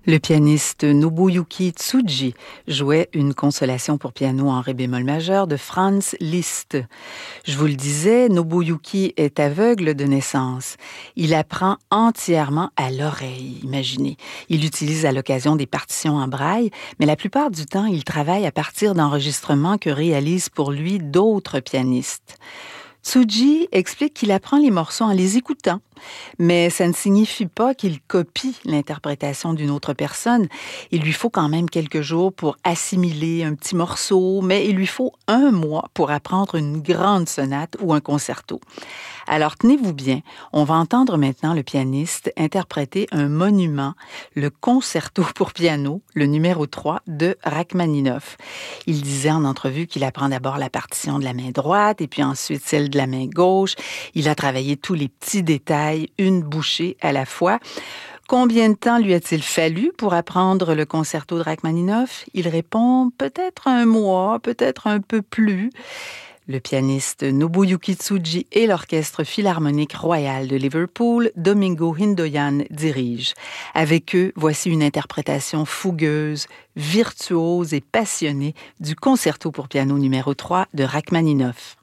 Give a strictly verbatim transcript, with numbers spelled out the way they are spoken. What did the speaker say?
Le pianiste Nobuyuki Tsuji jouait une consolation pour piano en ré bémol majeur de Franz Liszt. Je vous le disais, Nobuyuki est aveugle de naissance. Il apprend entièrement à l'oreille, imaginez. Il utilise à l'occasion des partitions en braille, mais la plupart du temps, il travaille à partir d'enregistrements que réalisent pour lui d'autres pianistes. Tsuji explique qu'il apprend les morceaux en les écoutant, mais ça ne signifie pas qu'il copie l'interprétation d'une autre personne. Il lui faut quand même quelques jours pour assimiler un petit morceau, mais il lui faut un mois pour apprendre une grande sonate ou un concerto. Alors tenez-vous bien, on va entendre maintenant le pianiste interpréter un monument, le concerto pour piano, le numéro trois de Rachmaninoff. Il disait en entrevue qu'il apprend d'abord la partition de la main droite et puis ensuite celle de la main gauche. Il a travaillé tous les petits détails, une bouchée à la fois. Combien de temps lui a-t-il fallu pour apprendre le concerto de Rachmaninoff? Il répond peut-être un mois, peut-être un peu plus. Le pianiste Nobuyuki Tsuji et l'Orchestre Philharmonique Royal de Liverpool, Domingo Hindoyan dirige. Avec eux, voici une interprétation fougueuse, virtuose et passionnée du concerto pour piano numéro trois de Rachmaninoff.